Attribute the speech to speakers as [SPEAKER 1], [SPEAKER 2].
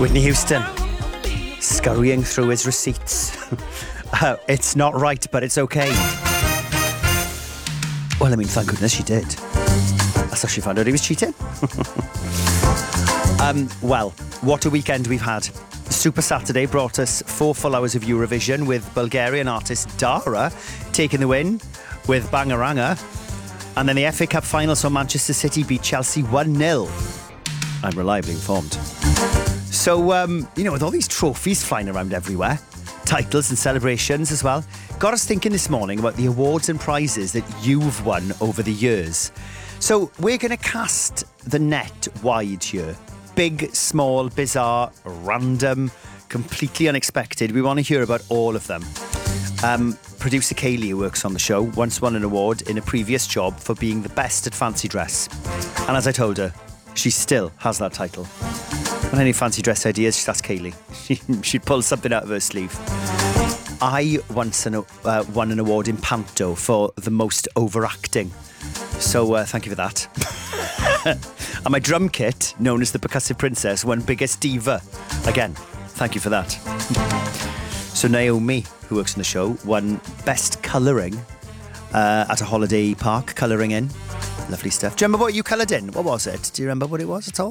[SPEAKER 1] Whitney Houston, scurrying through his receipts. It's not right, but it's okay. Well, I mean, thank goodness she did. That's how she found out he was cheating. Well, what a weekend we've had. Super Saturday brought us 4 full hours of Eurovision with Bulgarian artist Dara taking the win with Bangaranga. And then the FA Cup final saw Manchester City beat Chelsea 1-0. I'm reliably informed. So, with all these trophies flying around everywhere, titles and celebrations as well, got us thinking this morning about the awards and prizes that you've won over the years. So we're going to cast the net wide here. Big, small, bizarre, random, completely unexpected. We want to hear about all of them. Producer Kaylee, who works on the show, once won an award in a previous job for being the best at fancy dress. And as I told her, she still has that title. When any fancy dress ideas, she'd ask Kaylee. She'd pull something out of her sleeve. I once won an award in Panto for the most overacting. So thank you for that. And my drum kit, known as the Percussive Princess, won Biggest Diva. Again, thank you for that. So Naomi, who works on the show, won Best Colouring at a holiday park, colouring in. Lovely stuff. Do you remember what you coloured in? What was it? Do you remember what it was at all?